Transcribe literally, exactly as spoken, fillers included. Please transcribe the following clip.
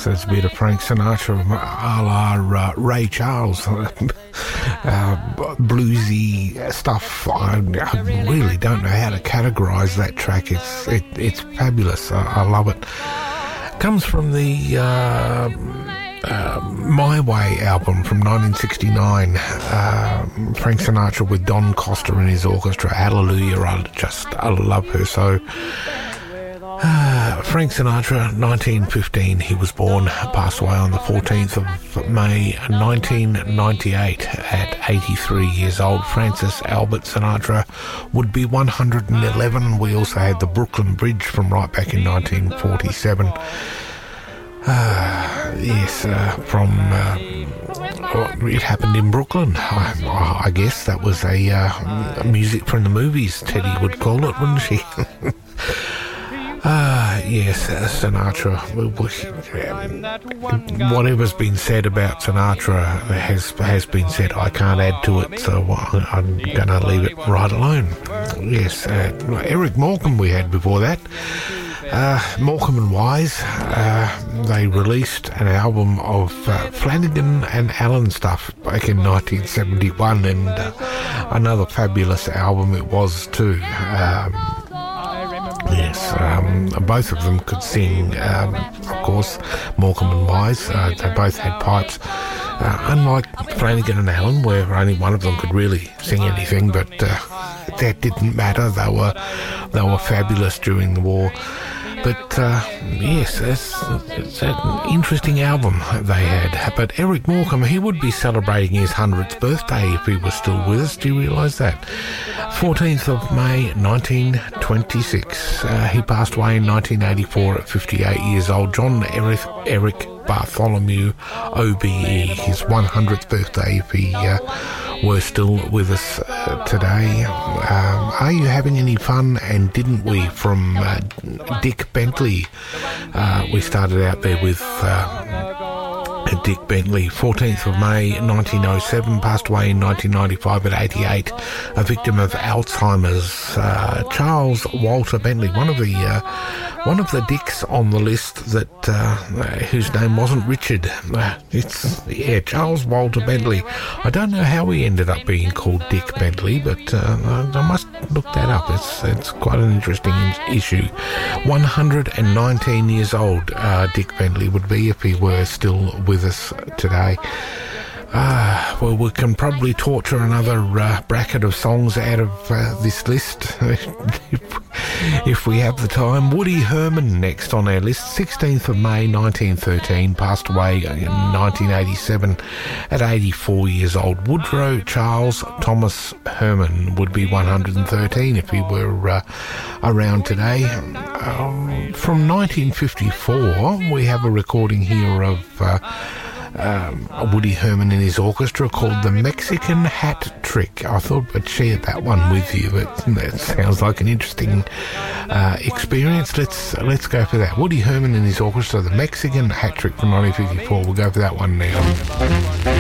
yes, there's a bit of Frank Sinatra, a la uh, Ray Charles, uh, bluesy stuff. I, I really don't know how to categorise that track. It's it, it's fabulous. I, I love it. Comes from the uh, uh, My Way album from nineteen sixty-nine. Uh, Frank Sinatra with Don Costa in his orchestra. Hallelujah! I just I love her so. Uh, Frank Sinatra, nineteen fifteen, he was born, passed away on the fourteenth of May nineteen ninety-eight at eighty-three years old. Francis Albert Sinatra would be one hundred eleven. We also had the Brooklyn Bridge from right back in nineteen forty-seven. Uh, yes, uh, from uh, it happened in Brooklyn. I, I guess that was a uh, music from the movies, Teddy would call it, wouldn't she? Ah, uh, yes, uh, Sinatra. Whatever's been said about Sinatra has has been said. I can't add to it, so I'm going to leave it right alone. Yes, uh, Eric Morecambe we had before that. Uh, Morecambe and Wise, uh, they released an album of uh, Flanagan and Allen stuff back in nineteen seventy-one, and uh, another fabulous album it was too. Um, Yes, um, both of them could sing, um, of course, Morecambe and Wise. Uh, they both had pipes. Uh, unlike Flanagan and Allen, where only one of them could really sing anything, but uh, that didn't matter. They were they were fabulous during the war. But, uh, yes, it's, it's an interesting album they had. But Eric Morecambe, he would be celebrating his hundredth birthday if he was still with us. Do you realise that? fourteenth of May, nineteen twenty-six. Uh, he passed away in nineteen eighty-four at fifty-eight years old. John Eric, Eric Bartholomew, O B E, his one hundredth birthday if he uh, were still with us uh, today. Um, are you having any fun? And didn't we? From uh, Dick Bentley. Uh, we started out there with uh, Dick Bentley. fourteenth of May nineteen oh seven, passed away in nineteen ninety-five at eighty-eight, a victim of Alzheimer's. Uh, Charles Walter Bentley, one of the uh, one of the Dicks on the list that uh, whose name wasn't Richard. Uh, it's yeah, Charles Walter Bentley. I don't know how he ended up being called Dick Bentley, but uh, I must look that up. It's it's quite an interesting issue. one hundred nineteen years old, uh, Dick Bentley would be if he were still with us today. Ah, well, we can probably torture another uh, bracket of songs out of uh, this list if, if we have the time. Woody Herman next on our list. sixteenth of May nineteen thirteen, passed away in nineteen eighty-seven at eighty-four years old. Woodrow Charles Thomas Herman would be one hundred thirteen if he were uh, around today. Um, from nineteen fifty-four, we have a recording here of Uh, Um, Woody Herman and his orchestra called the Mexican Hat Trick. I thought I'd share that one with you. It, it sounds like an interesting uh, experience. Let's let's go for that. Woody Herman and his orchestra, the Mexican Hat Trick from nineteen fifty-four. We'll go for that one now.